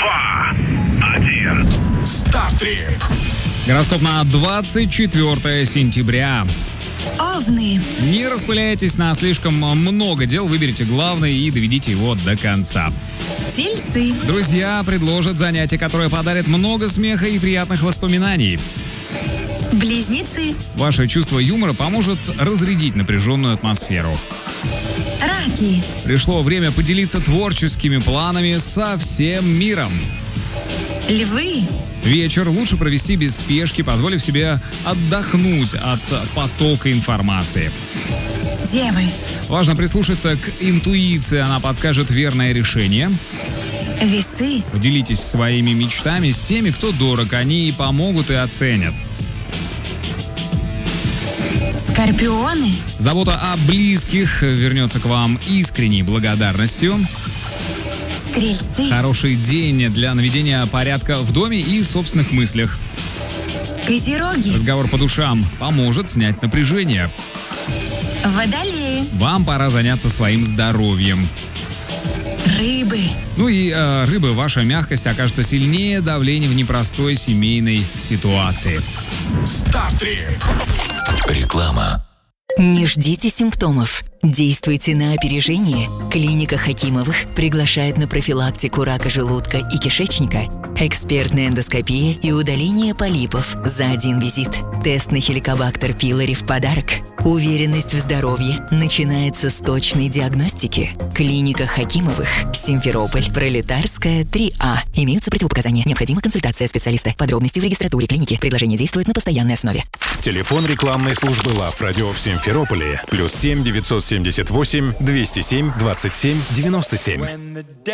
2, 1. Стартрип. Гороскоп на 24 сентября. Овны. Не распыляйтесь на слишком много дел, выберите главное и доведите его до конца. Тельцы. Друзья предложат занятие, которое подарит много смеха и приятных воспоминаний. Близнецы. Ваше чувство юмора поможет разрядить напряженную атмосферу. Раки. Пришло время поделиться творческими планами со всем миром. Львы. Вечер лучше провести без спешки, позволив себе отдохнуть от потока информации. Девы. Важно прислушаться к интуиции, она подскажет верное решение. Весы. Поделитесь своими мечтами с теми, кто дорог, они и помогут, и оценят. Скорпионы. Забота о близких вернется к вам искренней благодарностью. Стрельцы. Хороший день для наведения порядка в доме и собственных мыслях. Козероги. Разговор по душам поможет снять напряжение. Водолеи. Вам пора заняться своим здоровьем. Рыбы. Ну и рыбы, ваша мягкость окажется сильнее давления в непростой семейной ситуации. Стартрип. Реклама. Не ждите симптомов. Действуйте на опережение. Клиника Хакимовых приглашает на профилактику рака желудка и кишечника, экспертная эндоскопия и удаление полипов за один визит. Тест на хеликобактер пилори в подарок. Уверенность в здоровье начинается с точной диагностики. Клиника Хакимовых, Симферополь, Пролетарская, 3А. Имеются противопоказания. Необходима консультация специалиста. Подробности в регистратуре клиники. Предложение действует на постоянной основе. Телефон рекламной службы Love Radio в Симферополе. +7 978 207 27 97.